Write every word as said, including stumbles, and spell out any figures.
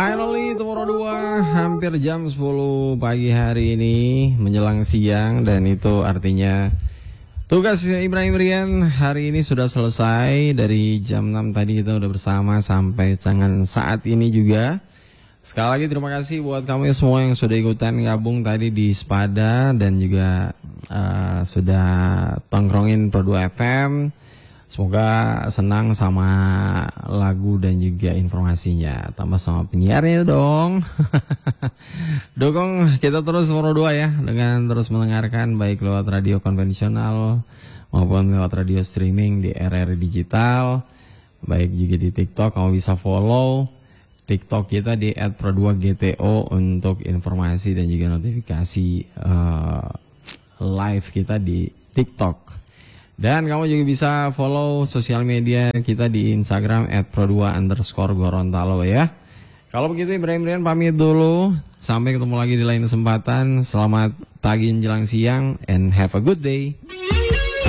Finally Tomorrow dua, hampir jam sepuluh pagi hari ini menjelang siang, dan itu artinya tugas Ibrahim Rian hari ini sudah selesai. Dari jam enam tadi kita udah bersama sampai dengan saat ini juga. Sekali lagi terima kasih buat kamu semua yang sudah ikutan gabung tadi di Spada dan juga uh, sudah tongkrongin Pro dua F M. Semoga senang sama lagu dan juga informasinya. Tambah sama penyiarnya dong. Dukung kita terus Pro dua ya, dengan terus mendengarkan baik lewat radio konvensional maupun lewat radio streaming di R R Digital. Baik juga di TikTok, kamu bisa follow TikTok kita di et pro dua G T O untuk informasi dan juga notifikasi uh, live kita di TikTok. Dan kamu juga bisa follow sosial media kita di Instagram et pro dua underscore Gorontalo ya. Kalau begitu Ibrahim Rian pamit dulu. Sampai ketemu lagi di lain kesempatan. Selamat pagi menjelang siang and have a good day.